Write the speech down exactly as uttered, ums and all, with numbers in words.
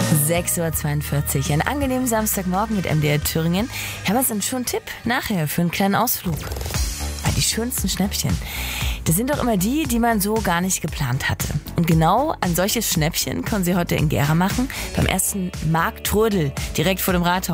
sechs Uhr zweiundvierzig. Einen angenehmen Samstagmorgen mit M D R Thüringen. Haben wir uns schon einen Tipp nachher für einen kleinen Ausflug. Weil die schönsten Schnäppchen, das sind doch immer die, die man so gar nicht geplant hatte. Und genau ein solches Schnäppchen können Sie heute in Gera machen. Beim ersten Markt Trudel, direkt vor dem Rathaus.